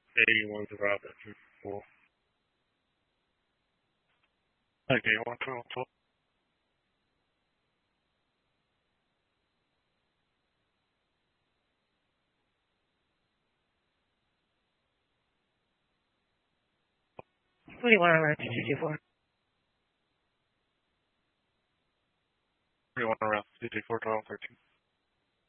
81's a Robinson. Cool. Okay, 112. 21 around 224. 21 around 224, 12, 13.